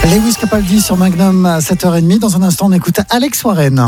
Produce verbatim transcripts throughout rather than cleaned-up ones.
Lewis Capaldi sur Magnum à sept heures trente. Dans un instant, on écoute Alex Warren.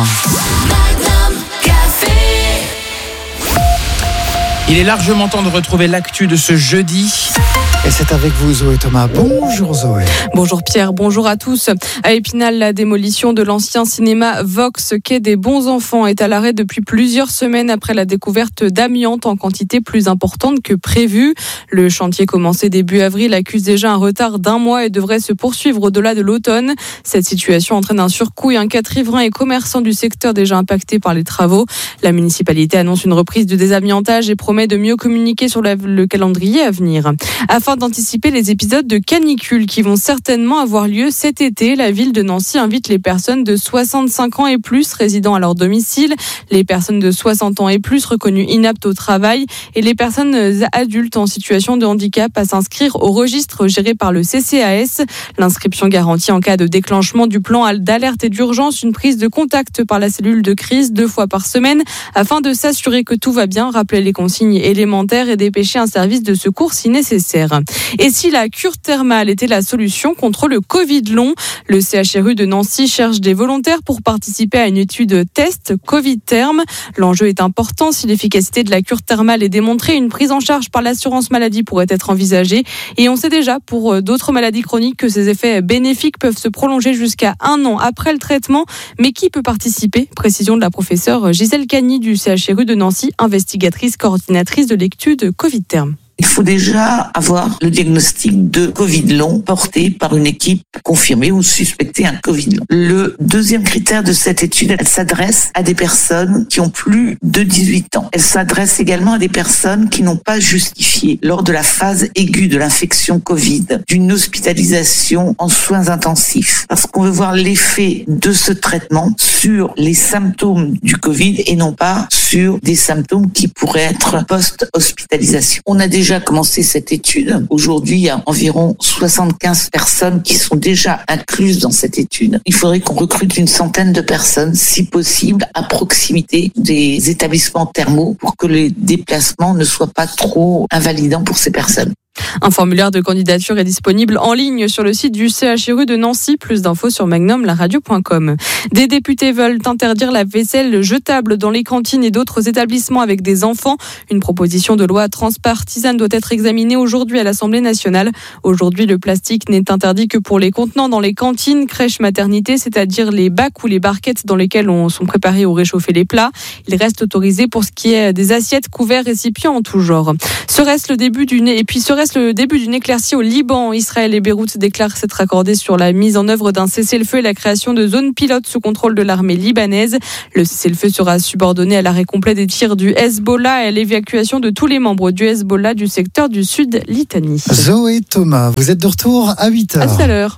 Il est largement temps de retrouver l'actu de ce jeudi. Et c'est avec vous, Zoé Thomas. Bonjour Zoé. Bonjour Pierre, bonjour à tous. À Épinal, la démolition de l'ancien cinéma Vox, quai des Bons Enfants, est à l'arrêt depuis plusieurs semaines après la découverte d'amiante en quantité plus importante que prévu. Le chantier commencé début avril accuse déjà un retard d'un mois et devrait se poursuivre au-delà de l'automne. Cette situation entraîne un surcoût et inquiète riverains et commerçants du secteur déjà impactés par les travaux. La municipalité annonce une reprise du désamiantage et promet de mieux communiquer sur le calendrier à venir. Afin d'anticiper les épisodes de canicule qui vont certainement avoir lieu cet été, la ville de Nancy invite les personnes de soixante-cinq ans et plus résidant à leur domicile, les personnes de soixante ans et plus reconnues inaptes au travail et les personnes adultes en situation de handicap à s'inscrire au registre géré par le C C A S. L'inscription garantit en cas de déclenchement du plan d'alerte et d'urgence une prise de contact par la cellule de crise deux fois par semaine afin de s'assurer que tout va bien, rappeler les consignes élémentaires et dépêcher un service de secours si nécessaire. Et si la cure thermale était la solution contre le Covid long, le C H R U de Nancy cherche des volontaires pour participer à une étude test Covid terme. L'enjeu est important. Si l'efficacité de la cure thermale est démontrée, une prise en charge par l'assurance maladie pourrait être envisagée. Et on sait déjà pour d'autres maladies chroniques que ces effets bénéfiques peuvent se prolonger jusqu'à un an après le traitement. Mais qui peut participer ? Précision de la professeure Gisèle Cagny du C H R U de Nancy, investigatrice coordinatrice de l'étude Covid terme. Il faut déjà avoir le diagnostic de Covid long porté par une équipe confirmée ou suspectée un Covid long. Le deuxième critère de cette étude, elle s'adresse à des personnes qui ont plus de dix-huit ans. Elle s'adresse également à des personnes qui n'ont pas justifié lors de la phase aiguë de l'infection Covid d'une hospitalisation en soins intensifs. Parce qu'on veut voir l'effet de ce traitement sur les symptômes du Covid et non pas sur des symptômes qui pourraient être post-hospitalisation. On a déjà commencé cette étude. Aujourd'hui, il y a environ soixante-quinze personnes qui sont déjà incluses dans cette étude. Il faudrait qu'on recrute une centaine de personnes, si possible, à proximité des établissements thermaux pour que les déplacements ne soient pas trop invalidants pour ces personnes. Un formulaire de candidature est disponible en ligne sur le site du C H R U de Nancy. Plus d'infos sur magnum la radio point com. Des députés veulent interdire la vaisselle jetable dans les cantines et d'autres établissements avec des enfants. Une proposition de loi transpartisane doit être examinée aujourd'hui à l'Assemblée nationale. Aujourd'hui, le plastique n'est interdit que pour les contenants dans les cantines, crèches, maternités, c'est-à-dire les bacs ou les barquettes dans lesquelles on sont préparés ou réchauffés les plats. Il reste autorisé pour ce qui est des assiettes, couverts, récipients en tout genre. Serait-ce le début d'une et puis serait le début d'une éclaircie au Liban? Israël et Beyrouth déclarent s'être accordés sur la mise en œuvre d'un cessez-le-feu et la création de zones pilotes sous contrôle de l'armée libanaise. Le cessez-le-feu sera subordonné à l'arrêt complet des tirs du Hezbollah et à l'évacuation de tous les membres du Hezbollah du secteur du sud Litanie. Zoé Thomas, vous êtes de retour à huit heures. À tout à l'heure.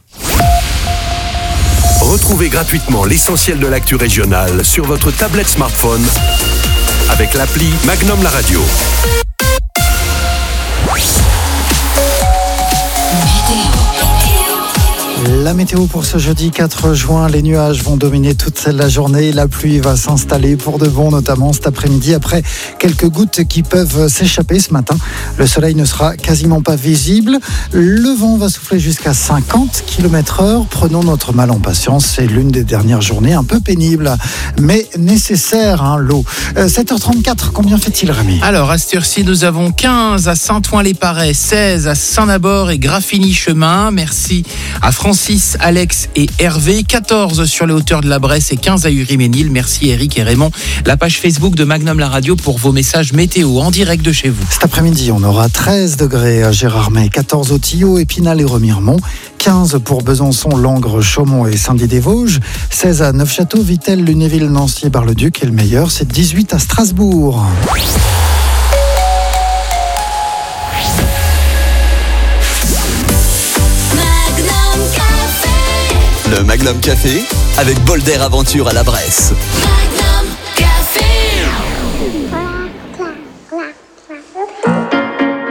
Retrouvez gratuitement l'essentiel de l'actu régionale sur votre tablette smartphone avec l'appli Magnum La Radio. La météo pour ce jeudi quatre juin, les nuages vont dominer toute la journée. La pluie va s'installer pour de bon, notamment cet après-midi, après quelques gouttes qui peuvent s'échapper ce matin. Le soleil ne sera quasiment pas visible. Le vent va souffler jusqu'à cinquante kilomètres heure. Prenons notre mal en patience. C'est l'une des dernières journées un peu pénibles, mais nécessaire, hein, l'eau. Euh, sept heures trente-quatre, combien fait-il, Rémi ? Alors, à cette heure-ci, nous avons quinze à Saint-Ouen-les-Parais, seize à Saint-Nabord et Graffigny-Chemin. Merci à Francis, Alex et Hervé. quatorze sur les hauteurs de la Bresse et quinze à Uriménil. Merci Eric et Raymond. La page Facebook de Magnum La Radio pour vos messages météo en direct de chez vous. Cet après-midi, on aura treize degrés à Gérardmer, quatorze au Tillot, Épinal et Remiremont, quinze pour Besançon, Langres, Chaumont et Saint-Dié-des-Vosges, seize à Neufchâteau, Vittel, Lunéville, Nancy et Bar-le-Duc. Et le meilleur, c'est dix-huit à Strasbourg. Le Magnum Café avec Bolder Aventure à la Bresse.